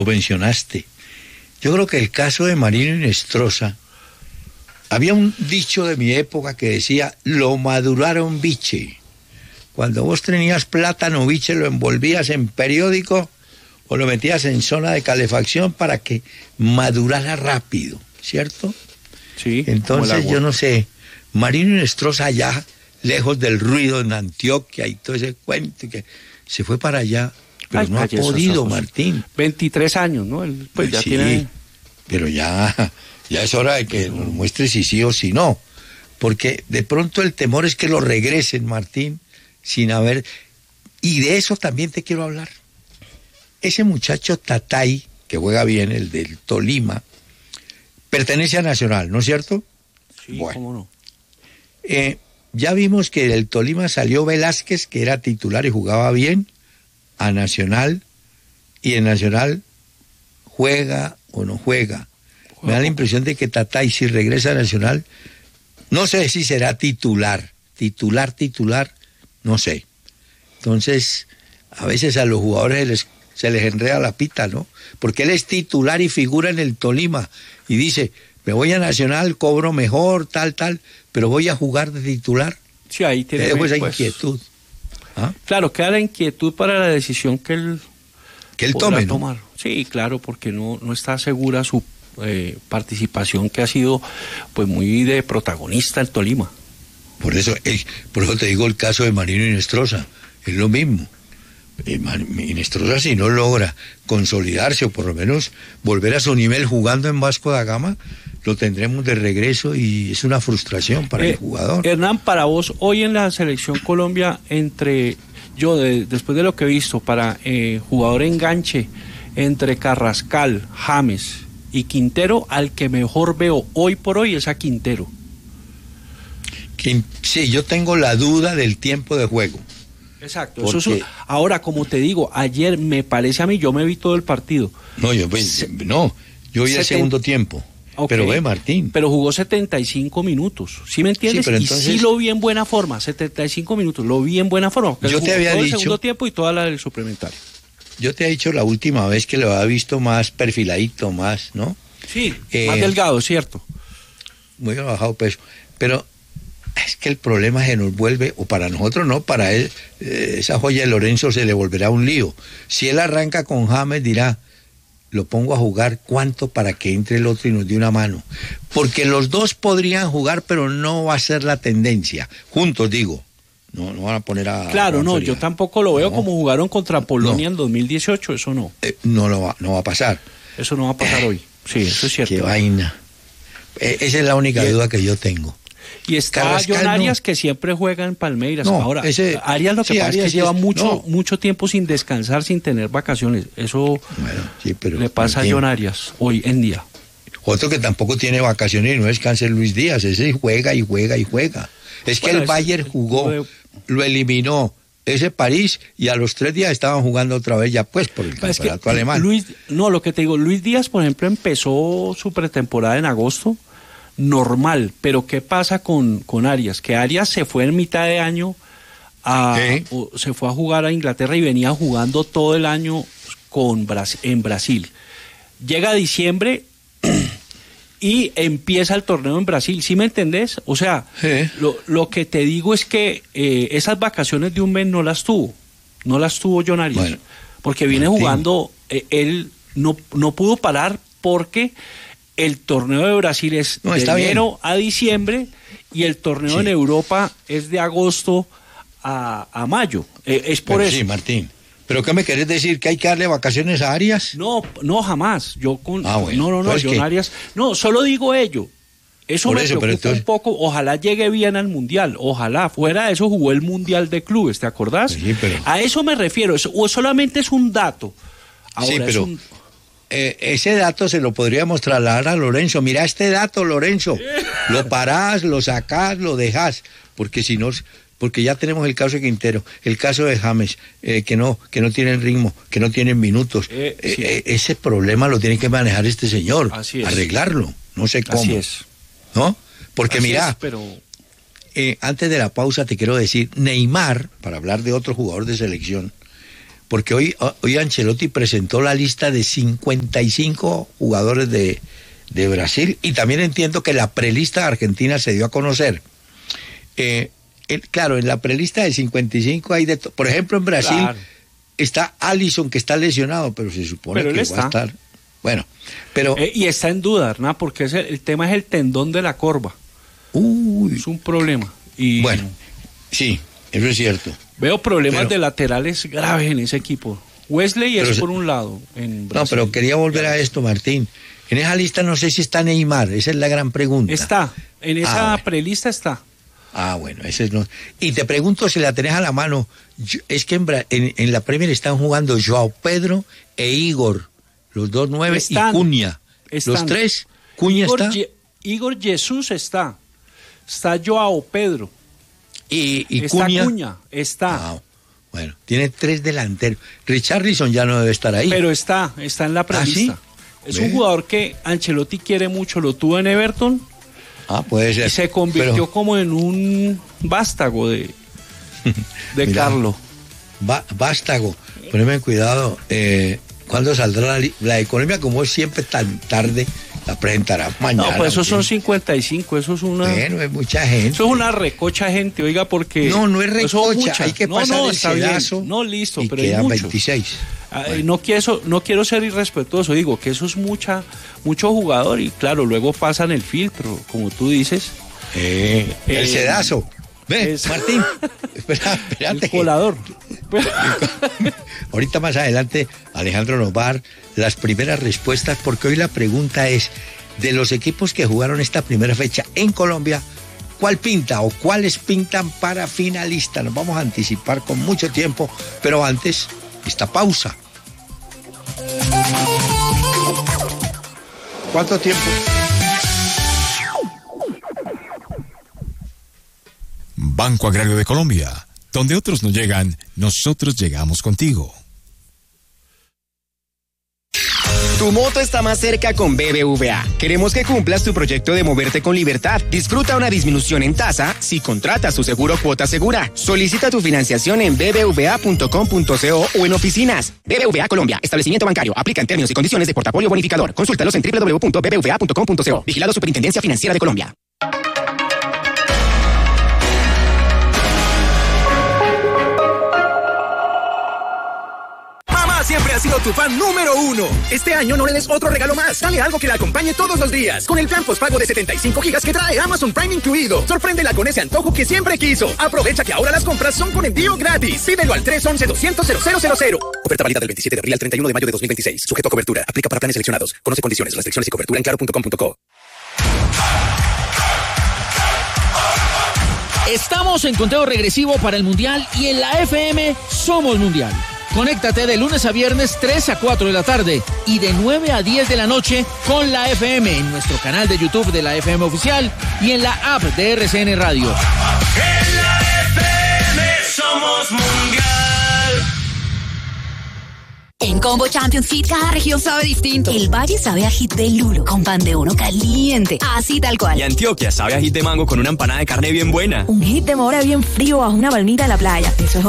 mencionaste. Yo creo que el caso de Marino Inestrosa, había un dicho de mi época que decía, lo maduraron biche. Cuando vos tenías plátano biche, lo envolvías en periódico o lo metías en zona de calefacción para que madurara rápido, ¿cierto? Sí. Entonces, yo no sé, Marino Inestrosa allá, lejos del ruido en Antioquia y todo ese cuento, que se fue para allá, pero no ha podido, Martín. 23 años, ¿no? Él, pues ya sí, tiene... pero ya es hora de que nos muestre si sí o si no, porque de pronto el temor es que lo regresen, Martín, sin haber... Y de eso también te quiero hablar. Ese muchacho Tatay, que juega bien, el del Tolima, pertenece a Nacional, ¿no es cierto? Sí, bueno, cómo no. Ya vimos que del Tolima salió Velázquez, que era titular y jugaba bien, a Nacional, y en Nacional juega o no juega. Me da la impresión de que Tatay, si regresa a Nacional, no sé si será titular, no sé. Entonces, a veces a los jugadores se les enreda la pita, ¿no? Porque él es titular y figura en el Tolima, y dice, me voy a Nacional, cobro mejor, tal, pero voy a jugar de titular. Sí, ahí tiene esa inquietud. ¿Ah? Claro, queda la inquietud para la decisión que él tome, ¿no? tomar. Sí, claro, porque no está segura su participación, que ha sido pues muy de protagonista en Tolima. Por eso te digo el caso de Marino Inestrosa, es lo mismo. Inestrosa, si no logra consolidarse o por lo menos volver a su nivel jugando en Vasco da Gama, lo tendremos de regreso y es una frustración para el jugador. Hernán, para vos, hoy en la Selección Colombia, después de lo que he visto, para jugador enganche, entre Carrascal, James y Quintero, al que mejor veo hoy por hoy es a Quintero. Sí, yo tengo la duda del tiempo de juego. Exacto. Ahora, como te digo, ayer me parece a mí, yo me vi todo el partido. No, yo vi el segundo tiempo. Okay. Pero Martín. Pero jugó 75 minutos, ¿sí me entiendes? Sí, entonces... Y sí lo vi en buena forma, 75 minutos, lo vi en buena forma. Yo te había dicho... el segundo tiempo y toda la del suplementario. Yo te he dicho la última vez que lo había visto más perfiladito, más, ¿no? Sí, más delgado, cierto. Muy bajado peso. Pero es que el problema se nos vuelve, o para nosotros no, para él, esa joya de Lorenzo se le volverá un lío. Si él arranca con James, dirá, lo pongo a jugar, ¿cuánto para que entre el otro y nos dé una mano? Porque los dos podrían jugar, pero no va a ser la tendencia. Juntos, digo. No van a poner a... Claro, no, yo tampoco lo veo como jugaron contra Polonia en 2018, eso no. No va a pasar. Eso no va a pasar hoy. Sí, eso es cierto. Qué vaina. Esa es la única duda que yo tengo. Y está Carrascal, John Arias, que siempre juega en Palmeiras. Ahora, Arias lo que pasa es que lleva mucho tiempo sin descansar, sin tener vacaciones. Eso le pasa a John Arias hoy en día. Otro que tampoco tiene vacaciones y no descansa es Luis Díaz. Ese juega. Es que el Bayern jugó, lo eliminó ese París y a los 3 días estaban jugando otra vez ya pues por el campeonato alemán. Lo que te digo, Luis Díaz, por ejemplo, empezó su pretemporada en agosto, normal, pero ¿qué pasa con Arias? Que Arias se fue en mitad de año, se fue a jugar a Inglaterra y venía jugando todo el año en Brasil. Llega diciembre y empieza el torneo en Brasil, ¿sí me entendés? O sea, lo que te digo es que esas vacaciones de un mes no las tuvo John Arias, porque viene jugando, él no pudo parar porque el torneo de Brasil es de enero a diciembre y el torneo en Europa es de agosto a mayo, es por eso. Sí, Martín. ¿Pero qué me querés decir? ¿Que hay que darle vacaciones a Arias? No, jamás. John Arias... No, solo digo ello. Eso me preocupa un poco. Ojalá llegue bien al Mundial. Ojalá. Fuera de eso jugó el Mundial de Clubes, ¿te acordás? Sí, pero... A eso me refiero. O solamente es un dato. Ahora, sí, pero... ese dato se lo podríamos trasladar a Lorenzo. Mira este dato, Lorenzo. Lo parás, lo sacás, lo dejás. Porque si no... Porque ya tenemos el caso de Quintero, el caso de James, que no tienen ritmo, que no tienen minutos. Ese problema lo tiene que manejar este señor, arreglarlo, no sé cómo. Así es. ¿No? Porque mira, antes de la pausa te quiero decir, Neymar, para hablar de otro jugador de selección, porque hoy Ancelotti presentó la lista de 55 jugadores de Brasil, y también entiendo que la prelista de Argentina se dio a conocer. Claro, en la prelista de 55 hay por ejemplo, en Brasil está Alisson, que está lesionado, pero se supone que va a estar. Bueno, pero... y está en duda, ¿verdad? Porque el tema es el tendón de la corva. Es un problema. Y bueno, sí, eso es cierto. Veo problemas de laterales graves en ese equipo. Wesley es por un lado en Brasil. No, pero quería volver a esto, Martín. En esa lista no sé si está Neymar, esa es la gran pregunta. Está, en esa prelista está. Bueno, ese es no. Y te pregunto si la tenés a la mano. Es que en la Premier están jugando Joao Pedro e Igor, los dos 9, y Cunha. Los tres, Cunha está. Igor Jesús está Joao Pedro. Y está Cunha está. Bueno, tiene 3 delanteros. Richarlison ya no debe estar ahí. Pero está en la prelista. ¿Sí? Es un jugador que Ancelotti quiere mucho, lo tuvo en Everton. Puede ser. Y se convirtió como en un vástago de Carlo. Vástago. Poneme cuidado. ¿Cuándo saldrá la economía? Como es siempre tan tarde, la presentará mañana. No, pues esos son 55, eso es una... Bueno, es mucha gente. Eso es una recocha gente, oiga, porque... No es recocha, hay que pasar el sedazo. No, listo, y pero quedan hay muchos. 26. Bueno. No quiero ser irrespetuoso, digo que eso es mucho jugador y claro, luego pasan el filtro, como tú dices. El sedazo. Ve, Martín, espérate. El colador. Ahorita más adelante Alejandro nos va a dar las primeras respuestas, porque hoy la pregunta es, de los equipos que jugaron esta primera fecha en Colombia, ¿cuál pinta o cuáles pintan para finalista? Nos vamos a anticipar con mucho tiempo, pero antes, esta pausa. ¿Cuánto tiempo? Banco Agrario de Colombia. Donde otros no llegan, nosotros llegamos contigo. Tu moto está más cerca con BBVA. Queremos que cumplas tu proyecto de moverte con libertad. Disfruta una disminución en tasa si contratas tu seguro Cuota Segura. Solicita tu financiación en bbva.com.co o en oficinas. BBVA Colombia. Establecimiento bancario. Aplica en términos y condiciones de portafolio bonificador. Consúltalos en www.bbva.com.co. Vigilado Superintendencia Financiera de Colombia. Siempre ha sido tu fan número 1. Este año no le des otro regalo más. Dale algo que la acompañe todos los días. Con el plan postpago de 75 gigas que trae Amazon Prime incluido. Sorpréndela con ese antojo que siempre quiso. Aprovecha que ahora las compras son con envío gratis. Pídelo al 311-200-0000. Oferta válida del 27 de abril al 31 de mayo de 2026. Sujeto a cobertura. Aplica para planes seleccionados. Conoce condiciones, restricciones y cobertura en claro.com.co. Estamos en conteo regresivo para el Mundial y en la FM somos Mundial. Conéctate de lunes a viernes 3 a 4 de la tarde y de 9 a 10 de la noche con la FM en nuestro canal de YouTube de la FM Oficial y en la app de RCN Radio. En la FM somos Mundial. En Combo Champions Hit, cada región sabe distinto. El Valle sabe a hit de lulo, con pan de uno caliente, así tal cual. Y Antioquia sabe a hit de mango con una empanada de carne bien buena. Un hit de mora bien frío bajo una palmita en la playa. Eso es